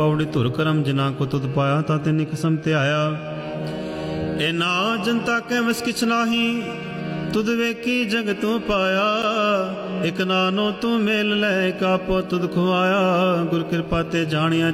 ਪੌੜੀ ਧੁਰ ਕਰਮ ਜਿਨਾ ਕੋ ਤੁਧ ਪਾਇਆ ਤਾ ਤਿਨ ਕਿਸਮ ਤੇ ਆਇਆ। ਇਹ ਨਾ ਜਨਤਾ ਕੈ ਵਸ ਕਿਛ ਨਾਹੀ ਤੁਧ ਵੇਖੀ ਜਗ ਤੂੰ ਪਾਇਆ। ਇਕ ਨਾਨੋ ਤੂੰ ਮੇਲ ਲੈ ਕਾਪੋ ਤੁਧ ਖੁਆਇਆ। ਗੁਰ ਕਿਰਪਾ ਤੇ ਜਾਣਿਆ